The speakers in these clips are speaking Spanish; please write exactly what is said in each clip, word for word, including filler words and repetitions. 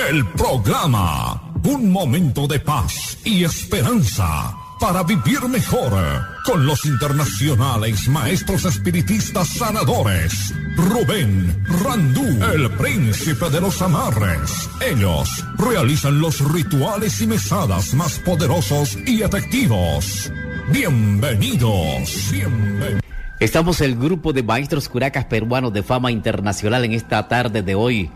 el programa. Un momento de paz y esperanza para vivir mejor con los internacionales maestros espiritistas sanadores Rubén Randú, el príncipe de los amarres. Ellos realizan los rituales y mesadas más poderosos y efectivos. Bienvenidos, bienvenidos. Estamos el grupo de maestros curacas peruanos de fama internacional en esta tarde de hoy,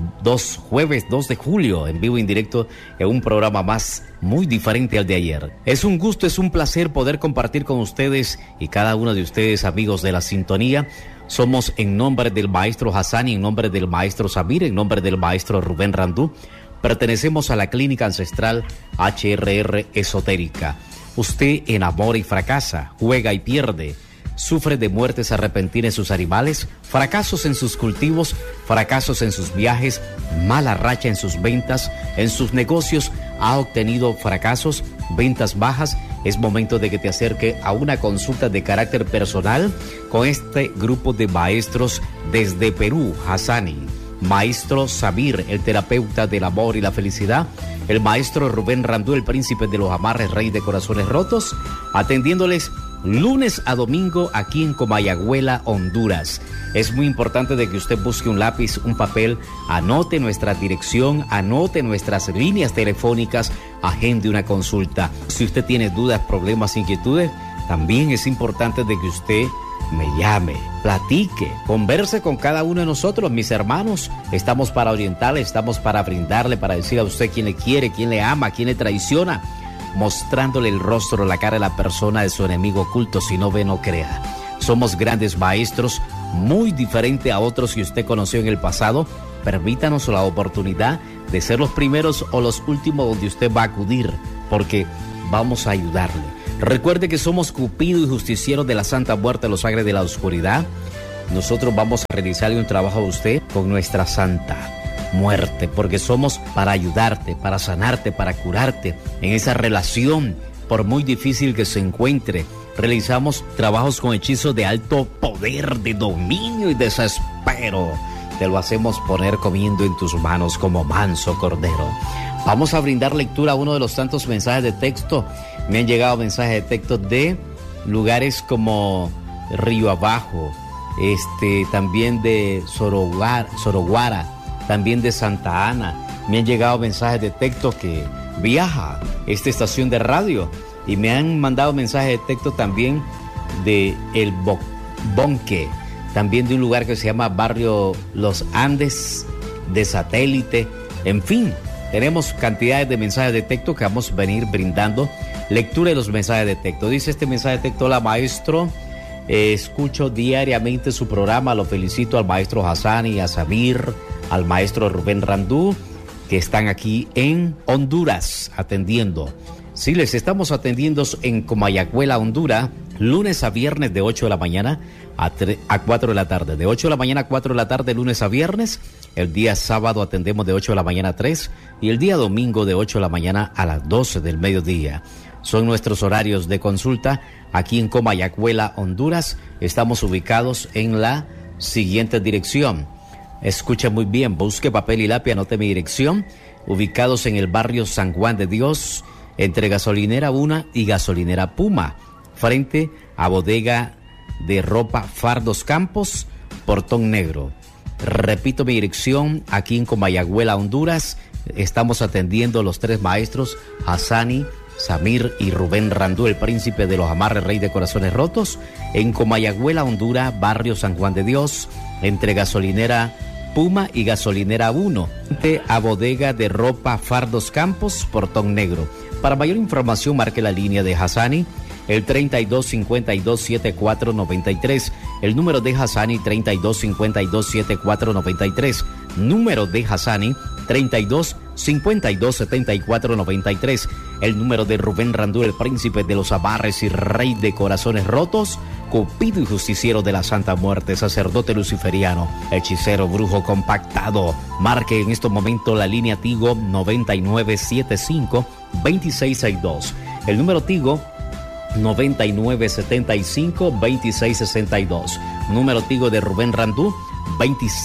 dos jueves dos de julio, en vivo y en directo, en un programa más muy diferente al de ayer. Es un gusto, es un placer poder compartir con ustedes y cada uno de ustedes, amigos de la sintonía. Somos en nombre del maestro Hassani, en nombre del maestro Samir, en nombre del maestro Rubén Randú. Pertenecemos a la clínica ancestral H R R Esotérica. Usted enamora y fracasa, juega y pierde, sufre de muertes repentinas en sus animales, fracasos en sus cultivos, fracasos en sus viajes, mala racha en sus ventas, en sus negocios, ha obtenido fracasos, ventas bajas. Es momento de que te acerque a una consulta de carácter personal con este grupo de maestros desde Perú. Hassani, maestro Samir, el terapeuta del amor y la felicidad, el maestro Rubén Randú, el príncipe de los amarres, rey de corazones rotos, atendiéndoles lunes a domingo aquí en Comayagüela, Honduras. Es muy importante de que usted busque un lápiz, un papel, anote nuestra dirección, anote nuestras líneas telefónicas, agende una consulta. Si usted tiene dudas, problemas, inquietudes, también es importante de que usted me llame, platique, converse con cada uno de nosotros, mis hermanos. Estamos para orientarle, estamos para brindarle, para decir a usted quién le quiere, quién le ama, quién le traiciona, mostrándole el rostro, la cara de la persona de su enemigo oculto. Si no ve, no crea. Somos grandes maestros, muy diferente a otros que usted conoció en el pasado. Permítanos la oportunidad de ser los primeros o los últimos donde usted va a acudir, porque vamos a ayudarle. Recuerde que somos Cupido y Justiciero de la Santa Muerte de los Ángeles de la Oscuridad. Nosotros vamos a realizarle un trabajo a usted con nuestra Santa Muerte, porque somos para ayudarte, para sanarte, para curarte en esa relación, por muy difícil que se encuentre. Realizamos trabajos con hechizos de alto poder, de dominio y desespero. Te lo hacemos poner comiendo en tus manos como manso cordero. Vamos a brindar lectura a uno de los tantos mensajes de texto. Me han llegado mensajes de texto de lugares como Río Abajo, este, también de Soroguara, Soroguara, también de Santa Ana. Me han llegado mensajes de texto que viaja esta estación de radio, y me han mandado mensajes de texto también de El Bo- Bonque, también de un lugar que se llama Barrio Los Andes, de Satélite. En fin, tenemos cantidades de mensajes de texto que vamos a venir brindando lectura de los mensajes de texto. Dice este mensaje de texto: hola maestro, eh, escucho diariamente su programa, lo felicito al maestro Hassani, a Samir, al maestro Rubén Randú, que están aquí en Honduras atendiendo. Sí, les estamos atendiendo en Comayagüela, Honduras, lunes a viernes de ocho de la mañana a, a cuatro de la tarde. De ocho de la mañana a cuatro de la tarde, lunes a viernes. El día sábado atendemos de ocho de la mañana a tres, y el día domingo de ocho de la mañana a las doce del mediodía. Son nuestros horarios de consulta aquí en Comayagüela, Honduras. Estamos ubicados en la siguiente dirección. Escucha muy bien, busque papel y lápiz, anote mi dirección. Ubicados en el barrio San Juan de Dios, entre Gasolinera Una y Gasolinera Puma, frente a Bodega de Ropa Fardos Campos, Portón Negro. Repito mi dirección, aquí en Comayagüela, Honduras. Estamos atendiendo los tres maestros, Hassani, Samir y Rubén Randú, el príncipe de los amarres, rey de corazones rotos, en Comayagüela, Honduras, barrio San Juan de Dios, entre Gasolinera Puma y Gasolinera uno, frente a Bodega de Ropa Fardos Campos, Portón Negro. Para mayor información, marque la línea de Hassani, el treinta y dos cincuenta y dos setenta y cuatro noventa y tres. El número de Hassani, treinta y dos cincuenta y dos setenta y cuatro noventa y tres. Número de Hassani, treinta y dos cincuenta y dos setenta y cuatro noventa y tres. El número de Rubén Randú, el príncipe de los amarres y rey de corazones rotos, Cupido y Justiciero de la Santa Muerte, sacerdote luciferiano, hechicero, brujo compactado. Marque en este momento la línea Tigo noventa y nueve setenta y cinco veintiséis sesenta y dos. El número Tigo noventa y nueve setenta y cinco veintiséis sesenta y dos. Número Tigo de Rubén Randú veinte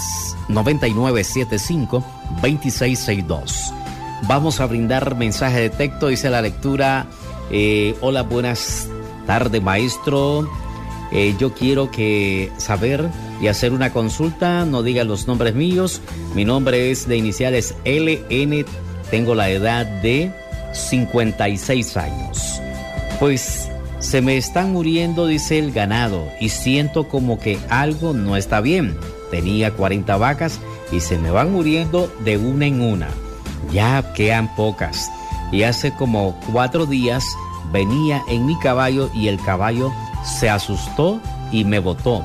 nueve nueve siete cinco, dos seis seis dos. Vamos a brindar mensaje de texto, dice la lectura. Eh, hola, buenas tardes, maestro. Eh, yo quiero que saber y hacer una consulta. No digan los nombres míos. Mi nombre es de iniciales L N. Tengo la edad de cincuenta y seis años. Pues se me están muriendo, dice, el ganado, y siento como que algo no está bien. Tenía cuarenta vacas y se me van muriendo de una en una. Ya quedan pocas. Y hace como cuatro días venía en mi caballo y el caballo se asustó y me botó.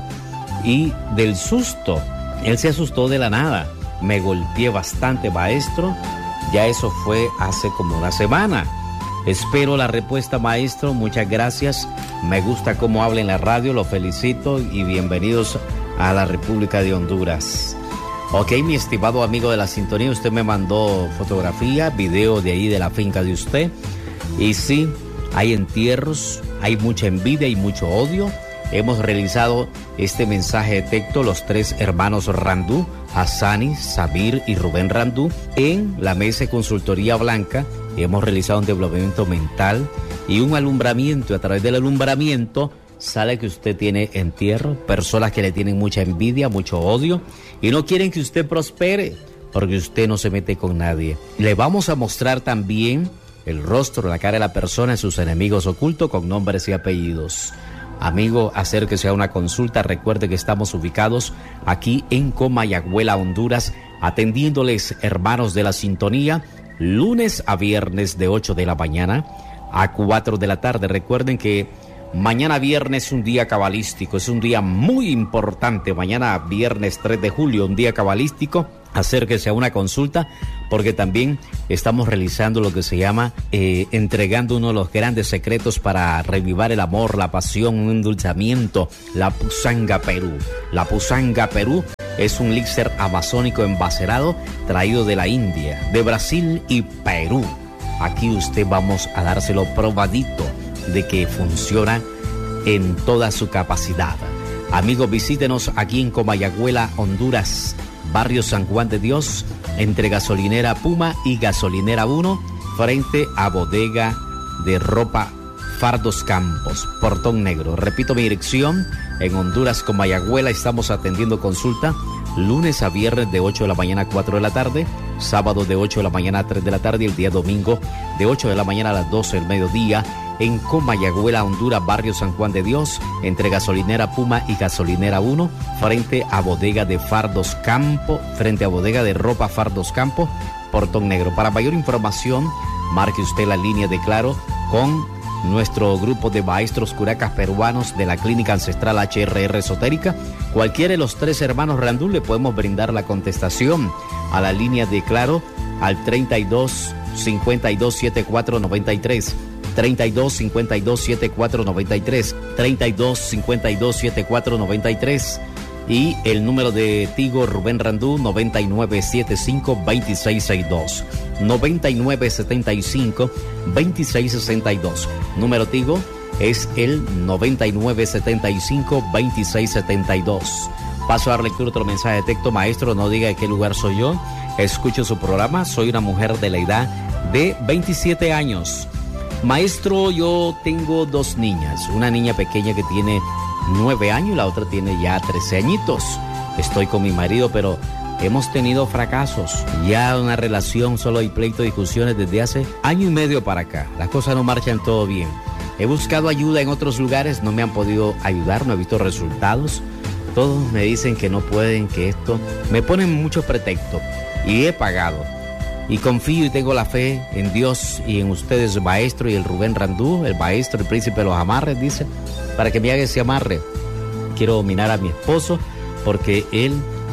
Y del susto, él se asustó de la nada. Me golpeé bastante, maestro. Ya eso fue hace como una semana. Espero la respuesta, maestro. Muchas gracias. Me gusta cómo habla en la radio. Lo felicito y bienvenidos a la República de Honduras. Ok, mi estimado amigo de la sintonía, usted me mandó fotografía, video de ahí de la finca de usted. Y sí, hay entierros, hay mucha envidia y mucho odio. Hemos realizado este mensaje de texto los tres hermanos Randú, Hassani, Sabir y Rubén Randú, en la mesa de consultoría blanca. Hemos realizado un develamiento mental y un alumbramiento. A través del alumbramiento sale que usted tiene entierro, personas que le tienen mucha envidia, mucho odio y no quieren que usted prospere porque usted no se mete con nadie. Le vamos a mostrar también el rostro, la cara de la persona y sus enemigos ocultos con nombres y apellidos. Amigo, acérquese a una consulta. Recuerde que estamos ubicados aquí en Comayagüela, Honduras, atendiéndoles, hermanos de la sintonía, lunes a viernes de ocho de la mañana a cuatro de la tarde. Recuerden que mañana viernes es un día cabalístico, es un día muy importante. Mañana viernes tres de julio, un día cabalístico. Acérquese a una consulta porque también estamos realizando lo que se llama eh, entregando uno de los grandes secretos para revivar el amor, la pasión, un endulzamiento, la Pusanga Perú. La Pusanga Perú es un elixir amazónico envaserado traído de la India, de Brasil y Perú. Aquí usted vamos a dárselo probadito de que funciona en toda su capacidad. Amigos, visítenos aquí en Comayagüela, Honduras, barrio San Juan de Dios, entre gasolinera Puma y gasolinera uno, frente a bodega de ropa Fardos Campos, Portón Negro. Repito mi dirección, en Honduras, Comayagüela. Estamos atendiendo consulta lunes a viernes de ocho de la mañana a cuatro de la tarde, sábado de ocho de la mañana a tres de la tarde y el día domingo de ocho de la mañana a las doce del mediodía en Comayagüela, Honduras, barrio San Juan de Dios, entre gasolinera Puma y gasolinera uno, frente a bodega de Fardos Campo, frente a bodega de ropa Fardos Campo, Portón Negro. Para mayor información, marque usted la línea de Claro con nuestro grupo de maestros curacas peruanos de la Clínica Ancestral H R R Esotérica. Cualquiera de los tres hermanos Randú le podemos brindar la contestación a la línea de Claro al treinta y dos, cincuenta y dos, setenta y cuatro, noventa y tres. treinta y dos, cincuenta y dos, setenta y cuatro, noventa y tres, treinta y dos, cincuenta y dos, setenta y cuatro, noventa y tres, y el número de Tigo Rubén Randú noventa y nueve setenta y cinco, veintiséis sesenta y dos, noventa y nueve setenta y cinco, veintiséis sesenta y dos. Número Tigo es el noventa y nueve setenta y cinco, veintiséis setenta y dos. Paso a dar lectura otro mensaje de texto. Maestro, no diga de qué lugar soy yo. Escucho su programa. Soy una mujer de la edad de veintisiete años. Maestro, yo tengo dos niñas, una niña pequeña que tiene nueve años y la otra tiene ya trece añitos. Estoy con mi marido, pero hemos tenido fracasos. Ya una relación, solo hay pleito y discusiones desde hace año y medio para acá. Las cosas no marchan todo bien. He buscado ayuda en otros lugares, no me han podido ayudar, no he visto resultados. Todos me dicen que no pueden, que esto... Me ponen muchos pretextos y he pagado. Y confío y tengo la fe en Dios y en ustedes, maestro, y el Rubén Randú, el maestro, el príncipe de los amarres, dice, para que me haga ese amarre. Quiero dominar a mi esposo porque él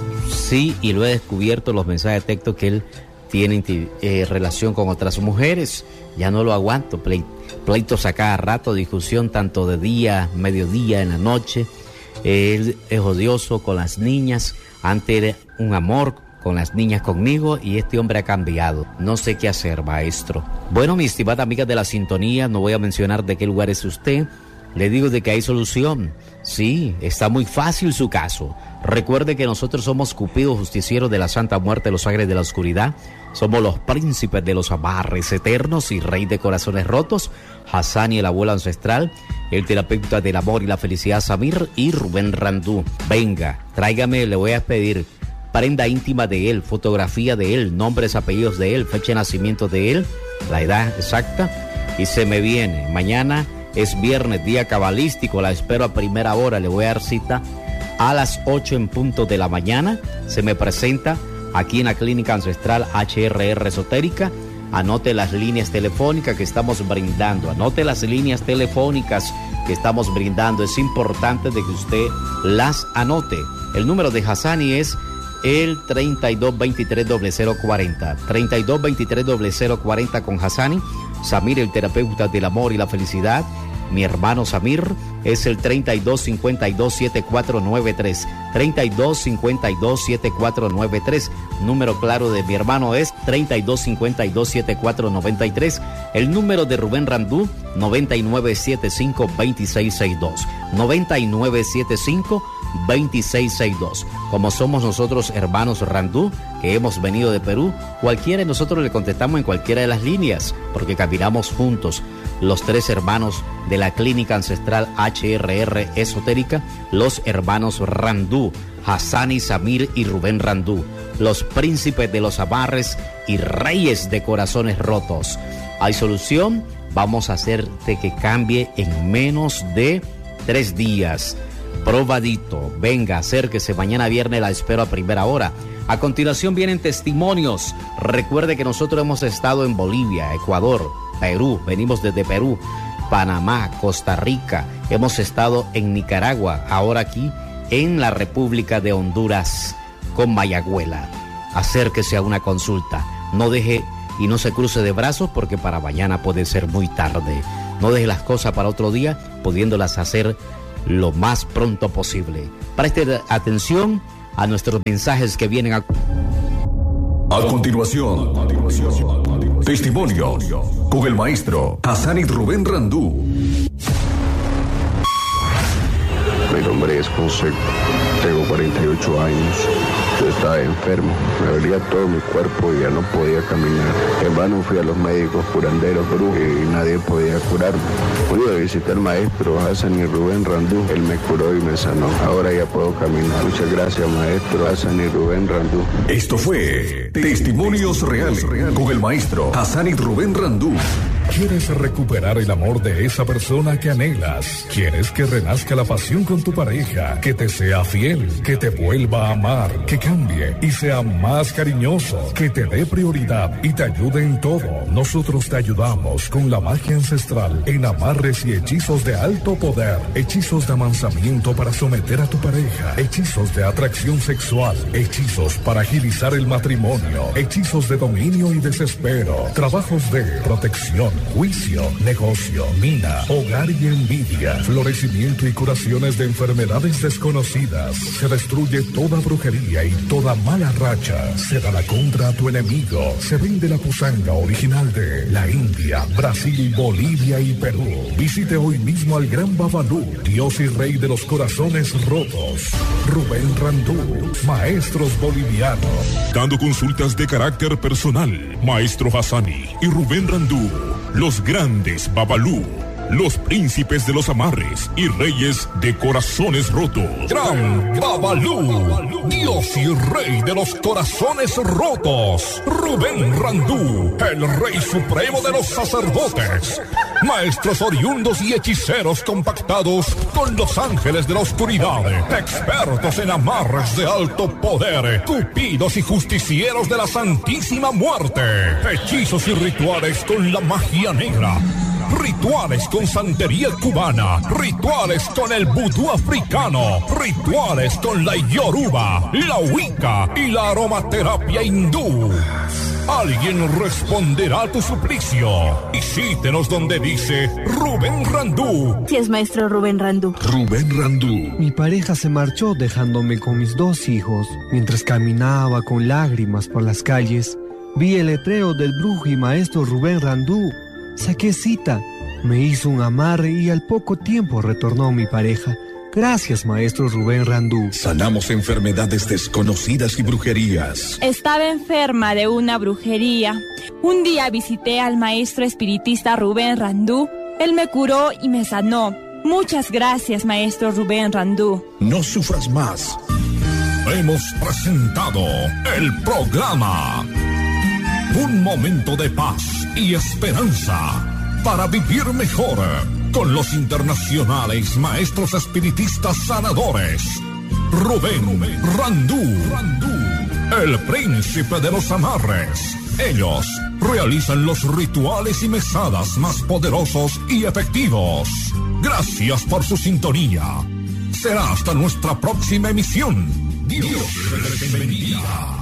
sí, y lo he descubierto los mensajes de texto, que él tiene eh, relación con otras mujeres. Ya no lo aguanto, ple, pleitos a cada rato, discusión tanto de día, mediodía, en la noche. Él es odioso con las niñas, antes era un amor con las niñas conmigo y este hombre ha cambiado. No sé qué hacer, maestro. Bueno, mi estimada amiga de la sintonía, no voy a mencionar de qué lugar es usted. Le digo de que hay solución. Sí, está muy fácil su caso. Recuerde que nosotros somos Cupido, justiciero de la Santa Muerte, los ángeles de la oscuridad. Somos los príncipes de los amarres eternos y rey de corazones rotos. Hassani, el abuelo ancestral, el terapeuta del amor y la felicidad, Samir, y Rubén Randú. Venga, tráigame, le voy a pedir prenda íntima de él, fotografía de él, nombres, apellidos de él, fecha de nacimiento de él, la edad exacta, y se me viene. Mañana es viernes, día cabalístico, la espero a primera hora, le voy a dar cita a las ocho en punto de la mañana. Se me presenta aquí en la Clínica Ancestral H R R Esotérica. Anote las líneas telefónicas que estamos brindando, anote las líneas telefónicas que estamos brindando, es importante de que usted las anote. El número de Hassani es el treinta y dos veintitrés cero cero cuarenta, treinta y dos veintitrés cero cero cuarenta con Hassani. Samir, el terapeuta del amor y la felicidad, mi hermano Samir, es el treinta y dos cincuenta y dos setenta y cuatro noventa y tres, treinta y dos cincuenta y dos setenta y cuatro noventa y tres. Número claro de mi hermano es treinta y dos cincuenta y dos setenta y cuatro noventa y tres. El número de Rubén Randú, noventa y nueve setenta y cinco veintiséis sesenta y dos, noventa y nueve setenta y cinco veintiséis sesenta y dos. Como somos nosotros hermanos Randú, que hemos venido de Perú, cualquiera de nosotros le contestamos en cualquiera de las líneas, porque caminamos juntos, los tres hermanos de la Clínica Ancestral H R R Esotérica, los hermanos Randú, Hassani, Samir y Rubén Randú, los príncipes de los amarres y reyes de corazones rotos. ¿Hay solución? Vamos a hacerte que cambie en menos de tres días. Probadito. Venga, acérquese. Mañana viernes la espero a primera hora. A continuación vienen testimonios. Recuerde que nosotros hemos estado en Bolivia, Ecuador, Perú. Venimos desde Perú, Panamá, Costa Rica. Hemos estado en Nicaragua. Ahora aquí en la República de Honduras con Mayagüela. Acérquese a una consulta. No deje y no se cruce de brazos porque para mañana puede ser muy tarde. No deje las cosas para otro día, pudiéndolas hacer lo más pronto posible. Preste atención a nuestros mensajes que vienen a... A continuación, a continuación, testimonio con el maestro Hassani Rubén Randú. Mi nombre es José, tengo cuarenta y ocho años. Yo estaba enfermo, me dolía todo mi cuerpo y ya no podía caminar. En vano fui a los médicos, curanderos, brujos y nadie podía curarme. Pude visitar al maestro Hassani Rubén Randú, él me curó y me sanó. Ahora ya puedo caminar. Muchas gracias, maestro Hassani Rubén Randú. Esto fue Testimonios Reales con el maestro Hassani Rubén Randú. ¿Quieres recuperar el amor de esa persona que anhelas? ¿Quieres que renazca la pasión con tu pareja? Que te sea fiel, que te vuelva a amar, que cambie y sea más cariñoso, que te dé prioridad y te ayude en todo. Nosotros te ayudamos con la magia ancestral en amarres y hechizos de alto poder, hechizos de amansamiento para someter a tu pareja, hechizos de atracción sexual, hechizos para agilizar el matrimonio, hechizos de dominio y desespero, trabajos de protección, juicio, negocio, mina, hogar y envidia, florecimiento y curaciones de enfermedades desconocidas. Se destruye toda brujería y toda mala racha. Se da la contra a tu enemigo. Se vende la pusanga original de la India, Brasil, Bolivia y Perú. Visite hoy mismo al Gran Babalú, Dios y Rey de los corazones rotos. Rubén Randú, maestros bolivianos. Dando consultas de carácter personal, maestro Hassani y Rubén Randú. Los grandes Babalú, los príncipes de los amarres y reyes de corazones rotos. Gran Babalú, Dios y Rey de los corazones rotos. Rubén Randú, el Rey Supremo de los sacerdotes. Maestros oriundos y hechiceros compactados con los ángeles de la oscuridad. Expertos en amarres de alto poder. Cupidos y justicieros de la Santísima Muerte. Hechizos y rituales con la magia negra. Rituales con santería cubana, rituales con el vudú africano, rituales con la yoruba, la wicca y la aromaterapia hindú. Alguien responderá a tu suplicio. Visítenos donde dice Rubén Randú. Sí, es maestro Rubén Randú. Rubén Randú. Mi pareja se marchó dejándome con mis dos hijos. Mientras caminaba con lágrimas por las calles, vi el letrero del brujo y maestro Rubén Randú. Saqué cita, me hizo un amarre y al poco tiempo retornó mi pareja. Gracias, maestro Rubén Randú. Sanamos enfermedades desconocidas y brujerías. Estaba enferma de una brujería. Un día visité al maestro espiritista Rubén Randú. Él me curó y me sanó. Muchas gracias, maestro Rubén Randú. No sufras más. Hemos presentado el programa Un Momento de Paz y Esperanza para vivir mejor con los internacionales maestros espiritistas sanadores Rubén Randú, el príncipe de los amarres. Ellos realizan los rituales y mesadas más poderosos y efectivos. Gracias por su sintonía. Será hasta nuestra próxima emisión. Dios les bendiga.